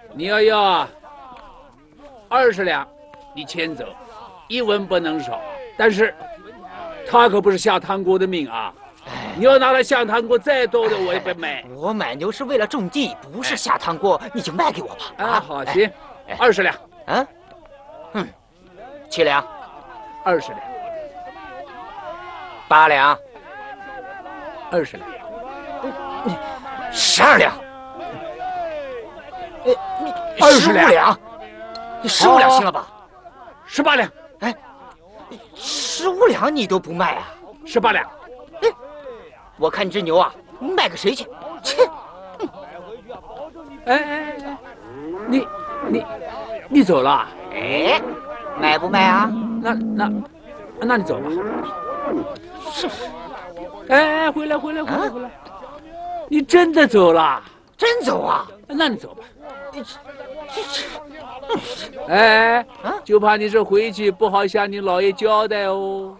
你要20两，你牵走，1文不能少。但是，他可不是下汤锅的命啊！你要拿来下汤锅，再多的我也不卖。 我买牛是为了种地，不是下汤锅，你就卖给我吧。 啊，好，行，20两。 啊，7两 ，20两 ，8两 ，20两 ，12两 ，20两 ，15两，你15两行了吧 ？18两， 哎，15两你都不卖啊 ？18两。 我看你这牛啊，卖给谁去？切！ 哎，你走了？ 哎，卖不卖啊？ 那你走吧。是。哎，回来！你真的走了？ 真走啊？ 那你走吧。哎，就怕你这回去不好向你老爷交代哦。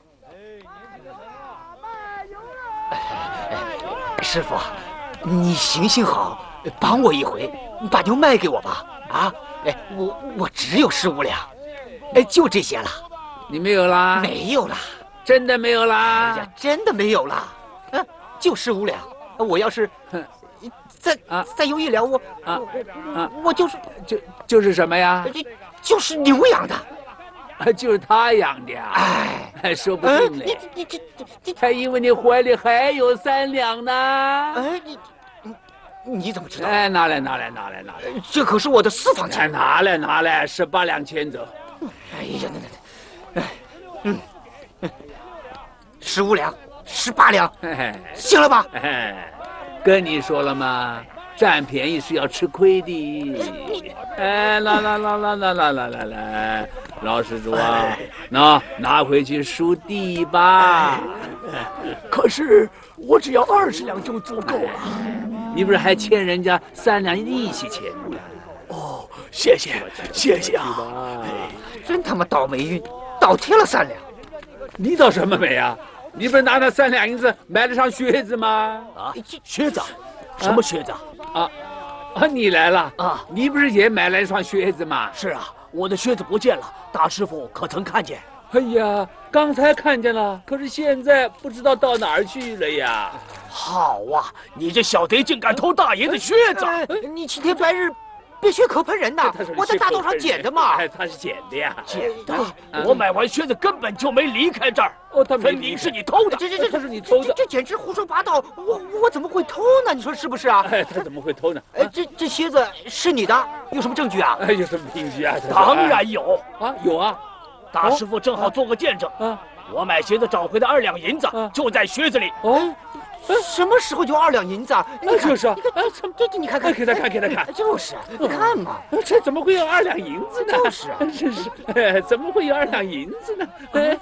师傅，你行好，帮我一回，把牛卖给我吧。啊，哎，我只有15两，哎，就这些了。 你没有啦？ 没有啦， 真的没有啦？ 哎呀，真的没有啦。就15两。我要是再有1两，我就是什么呀？ 就是牛养的。 就是他养的呀！哎，说不定嘞。你还以为你怀里还有3两呢？ 哎，你怎么知道？ 哎，拿来！ 这可是我的私房钱。 拿来，18两牵走。 哎呀，15两，18两，行了吧？ 跟你说了吗？占便宜是要吃亏的。哎，来，老施主啊，拿回去赎地吧。 可是我只要20两就足够了。 你不是还欠人家3两利息钱吗？ 哦，谢谢啊！ 真他妈倒霉运，倒贴了3两。 你倒什么霉啊？你不是拿那3两银子买了双靴子吗？ 啊，靴子？什么靴子？ 你来了啊！ 你不是也买了一双靴子吗？ 是啊，我的靴子不见了，大师傅可曾看见？ 哎呀，刚才看见了，可是现在不知道到哪儿去了呀！ 好啊，你这小贼竟敢偷大爷的靴子！ 你青天白日别学口喷人呐！我在大道上捡的嘛。 他是捡的呀， 捡的。我买完靴子根本就没离开这儿。 他分明是你偷的。 这是你偷的， 这简直胡说八道！我怎么会偷呢？你说是不是啊？ 他怎么会偷呢？ 这靴子是你的，有什么证据啊？ 有什么凭据啊？ 当然有啊，有啊！ 大师傅正好做个见证。我买鞋子找回的2两银子就在靴子里。 什么时候就2两银子啊？ 就是啊， 你看， 给他看， 就是你看嘛， 这怎么会有2两银子呢？ 就是啊， 真是，怎么会有2两银子呢？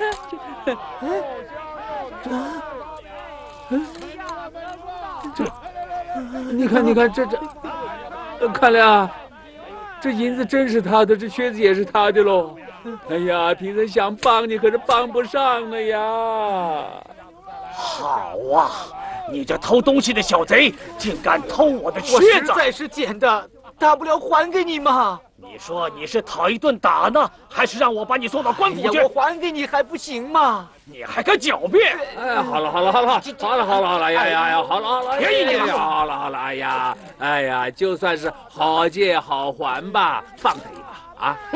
你看这，看来啊，这银子真是他的，这靴子也是他的喽。哎呀，平生想帮你，可是帮不上了呀。 好啊，你这偷东西的小贼，竟敢偷我的靴子！ 我实在是捡的，大不了还给你嘛。 你说你是讨一顿打呢，还是让我把你送到官府去？ 我还给你还不行吗？ 你还敢狡辩？ 哎，好了，呀，好了， 便宜你了， 好了，哎呀，就算是好借好还吧，放他一马啊！